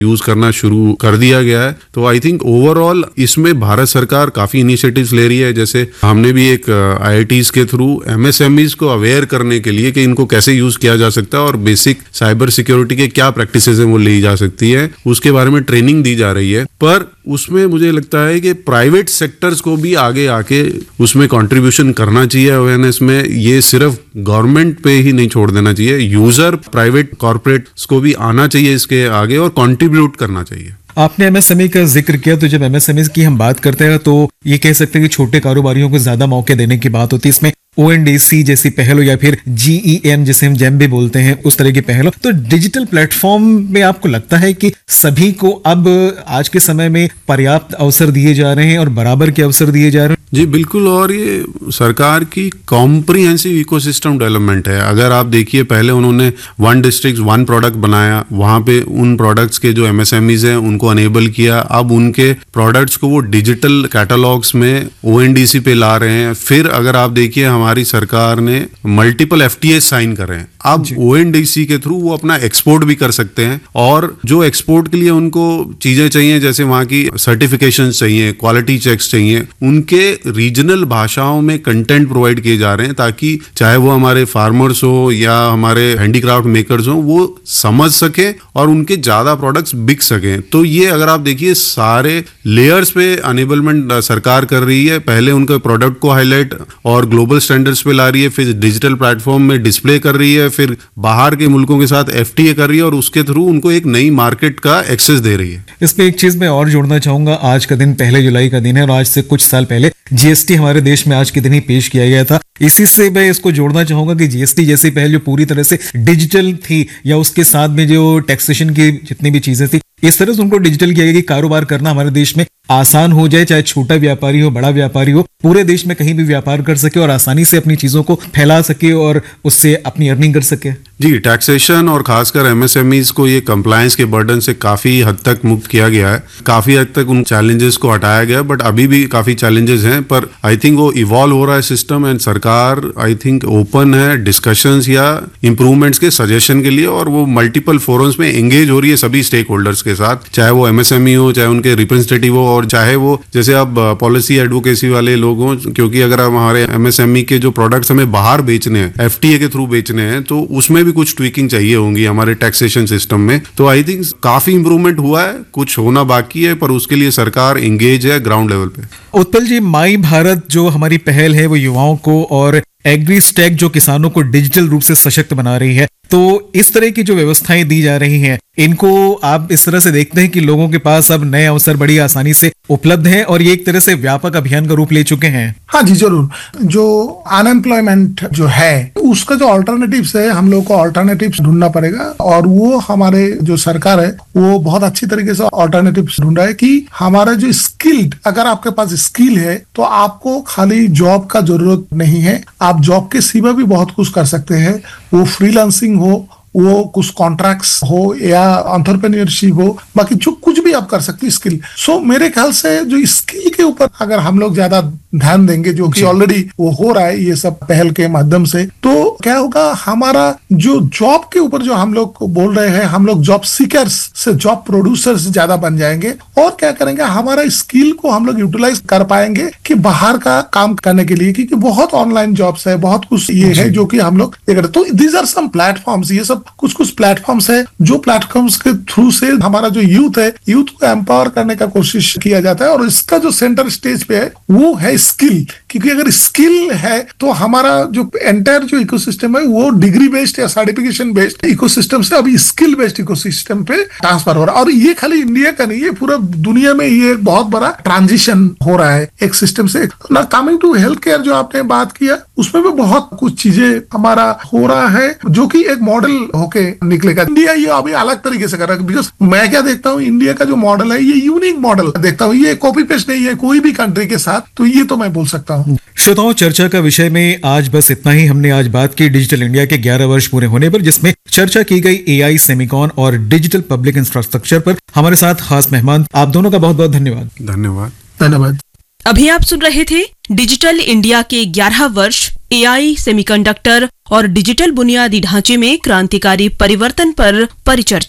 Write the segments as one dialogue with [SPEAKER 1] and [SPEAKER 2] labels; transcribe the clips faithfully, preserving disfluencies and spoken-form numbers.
[SPEAKER 1] Use करना शुरू कर दिया गया है। तो आई थिंक ओवरऑल इसमें भारत सरकार काफी इनिशिएटिव्स ले रही है। जैसे हमने भी एक आई आई टीज के थ्रू एमएसएमईज को अवेयर करने के लिए कि इनको कैसे यूज किया जा सकता है और बेसिक साइबर सिक्योरिटी के क्या प्रैक्टिसेस हैं वो ली जा सकती है, उसके बारे में ट्रेनिंग दी जा रही है। पर उसमें मुझे लगता है कि प्राइवेट सेक्टर्स को भी आगे आके उसमें कंट्रीब्यूशन करना चाहिए अवेयरनेस में। ये सिर्फ गवर्नमेंट पे ही नहीं छोड़ देना चाहिए, यूजर प्राइवेट कॉर्पोरेट्स को भी आना चाहिए इसके आगे और कंट्रीब्यूट करना चाहिए।
[SPEAKER 2] आपने एमएसएमई का जिक्र किया, तो जब एमएसएमई की हम बात करते हैं तो ये कह सकते हैं कि छोटे कारोबारियों को ज्यादा मौके देने की बात होती है। इसमें ओएनडीसी जैसी पहल हो या फिर जीईएम जिसे हम जेम भी बोलते हैं, उस तरह की पहल हो, तो डिजिटल प्लेटफॉर्म में आपको लगता है कि सभी को अब आज के समय में पर्याप्त अवसर दिए जा रहे हैं और बराबर के अवसर दिए जा रहे हैं?
[SPEAKER 1] जी बिल्कुल, और ये सरकार की कॉम्प्रिहेंसिव इकोसिस्टम डेवलपमेंट है। अगर आप देखिए, पहले उन्होंने वन डिस्ट्रिक्ट वन प्रोडक्ट बनाया, वहां पे उन प्रोडक्ट्स के जो एमएसएमईज हैं उनको अनेबल किया। अब उनके प्रोडक्ट्स को वो डिजिटल कैटलॉग्स में ओएनडीसी पे ला रहे हैं। फिर अगर आप देखिए, हमारी सरकार ने मल्टीपल एफटीए साइन कर रहे हैं। अब ओएनडीसी के थ्रू वो अपना एक्सपोर्ट भी कर सकते हैं, और जो एक्सपोर्ट के लिए उनको चीजें चाहिए, जैसे वहां की सर्टिफिकेशन चाहिए, क्वालिटी चेक्स चाहिए, उनके रीजनल भाषाओं में कंटेंट प्रोवाइड किए जा रहे हैं, ताकि चाहे वो हमारे फार्मर्स हो या हमारे हैंडीक्राफ्ट मेकर्स हो, वो समझ सके और उनके ज्यादा प्रोडक्ट्स बिक सकें। तो ये अगर आप देखिए, सारे लेयर्स पे अनेबलमेंट सरकार कर रही है। पहले उनके प्रोडक्ट को हाईलाइट और ग्लोबल स्टैंडर्ड्स पे ला रही है, फिर डिजिटल प्लेटफॉर्म में डिस्प्ले कर रही है, फिर बाहर के मुल्कों के साथ एफटीए कर रही है, और उसके थ्रू उनको एक नई मार्केट का एक्सेस दे रही है।
[SPEAKER 2] इसमें एक चीज मैं और जोड़ना चाहूंगा। आज का दिन पहले जुलाई का दिन है, और आज से कुछ साल पहले जीएसटी हमारे देश में आज के दिन ही पेश किया गया था। इसी से मैं इसको जोड़ना चाहूंगा कि जीएसटी जैसी पहल जो पूरी तरह से डिजिटल थी, या उसके साथ में जो टैक्सेशन की जितनी भी चीजें थी, इस तरह से उनको डिजिटल किया गया कि कारोबार करना हमारे देश में आसान हो जाए। चाहे छोटा व्यापारी हो, बड़ा व्यापारी हो, पूरे देश में कहीं भी व्यापार कर सके और आसानी से अपनी चीजों को फैला सके और उससे अपनी अर्निंग कर सके।
[SPEAKER 1] जी, टैक्सेशन और खासकर एमएसएमईज को ये कंप्लायंस के बर्डन से काफी हद तक मुक्त किया गया है। काफी हद तक उन चैलेंजेस को हटाया गया, बट अभी भी काफी चैलेंजेस हैं। पर आई थिंक वो इवॉल्व हो रहा है सिस्टम, एंड सरकार आई थिंक ओपन है डिस्कशंस या इंप्रूवमेंट्स के सजेशन के लिए, और वो मल्टीपल फोरम्स में एंगेज हो रही है सभी स्टेक होल्डर्स के साथ, चाहे वो एमएसएमई हो, चाहे उनके रिप्रेजेंटेटिव हो, और चाहे वो जैसे अब पॉलिसी एडवोकेसी वाले लोग हों। क्योंकि अगर हमारे एमएसएमई के जो प्रोडक्ट्स हमें बाहर बेचने हैं, एफटीए के थ्रू बेचने हैं, तो उसमें भी कुछ ट्विकिंग चाहिए होंगी हमारे टैक्सेशन सिस्टम में। तो आई थिंक काफी इंप्रूवमेंट हुआ है, कुछ होना बाकी है, पर उसके लिए सरकार एंगेज है ग्राउंड लेवल पे।
[SPEAKER 2] उत्पल जी, माई भारत जो हमारी पहल है वो युवाओं को और एग्रीस्टैक जो किसानों को डिजिटल रूप से सशक्त बना रही है, तो इस तरह की जो व्यवस्थाएं दी जा रही हैं, इनको आप इस तरह से देखते हैं कि लोगों के पास अब नए अवसर बड़ी आसानी से उपलब्ध हैं और ये एक तरह से व्यापक अभियान का रूप ले चुके हैं?
[SPEAKER 3] हाँ जी, जरूर। जो अनएम्प्लॉयमेंट जो है उसका जो अल्टरनेटिव्स है, हम लोग को अल्टरनेटिव्स ढूंढना पड़ेगा, और वो हमारे जो सरकार है वो बहुत अच्छी तरीके से अल्टरनेटिव्स ढूंढ रहा है कि हमारा जो स्किल्ड, अगर आपके पास स्किल है तो आपको खाली जॉब का जरूरत नहीं है, आप जॉब के सिवा भी बहुत कुछ कर सकते हैं। वो फ्रीलांसिंग हो, वो कुछ कॉन्ट्रैक्ट्स हो या एंटरप्रेन्योरशिप हो, बाकी जो कुछ भी आप कर सकते हैं स्किल। सो so, मेरे ख्याल से जो स्किल के ऊपर अगर हम लोग ज्यादा ध्यान देंगे, जो कि ऑलरेडी वो हो रहा है ये सब पहल के माध्यम से, तो क्या होगा, हमारा जो जॉब के ऊपर जो हम लोग बोल रहे हैं, हम लोग जॉब सीकर्स से जॉब प्रोड्यूसर्स ज्यादा बन जाएंगे, और क्या करेंगे, हमारा स्किल को हम लोग यूटिलाइज कर पाएंगे कि बाहर का काम करने के लिए, क्योंकि बहुत ऑनलाइन जॉब्स है, बहुत कुछ ये है जो कि हम लोग ये करते। तो दीज आर सम प्लेटफॉर्म्स, ये सब कुछ कुछ प्लेटफॉर्म्स है जो प्लेटफॉर्म्स के थ्रू से हमारा जो यूथ है, यूथ को एम्पावर करने का कोशिश किया जाता है, और इसका जो सेंटर स्टेज पे है वो है स्किल। क्योंकि अगर स्किल है तो हमारा जो एंटायर जो इकोसिस्टम है वो डिग्री बेस्ड या सर्टिफिकेशन बेस्ड इकोसिस्टम से अभी स्किल बेस्ड इकोसिस्टम पे ट्रांसफर हो रहा है। और ये खाली इंडिया का नहीं है, पूरा दुनिया में ये बहुत बड़ा ट्रांजिशन हो रहा है एक सिस्टम से। ना कमिंग टू हेल्थ केयर जो आपने बात किया, उसमें भी बहुत कुछ चीजें हमारा हो रहा है जो कि एक मॉडल होके निकलेगा। इंडिया ये अभी अलग तरीके से कर रहा है, बिकॉज मैं क्या देखता हूँ, इंडिया का जो मॉडल है ये यूनिक मॉडल देखता हूँ, ये कॉपी पेस्ट नहीं है कोई भी कंट्री के साथ, तो ये तो मैं बोल सकता हूँ।
[SPEAKER 2] श्रोताओं, चर्चा का विषय में आज बस इतना ही। हमने आज बात की डिजिटल इंडिया के ग्यारह वर्ष पूरे होने पर, जिसमें चर्चा की गई एआई, सेमिकॉन और डिजिटल पब्लिक इंफ्रास्ट्रक्चर पर। हमारे साथ खास मेहमान, आप दोनों का बहुत बहुत धन्यवाद।
[SPEAKER 1] धन्यवाद
[SPEAKER 3] धन्यवाद।
[SPEAKER 4] अभी आप सुन रहे थे डिजिटल इंडिया के ग्यारह वर्ष, एआई, सेमीकंडक्टर और डिजिटल बुनियादी ढांचे में क्रांतिकारी परिवर्तन पर परिचर्चा।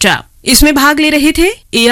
[SPEAKER 4] इसमें भाग ले रहे थे ए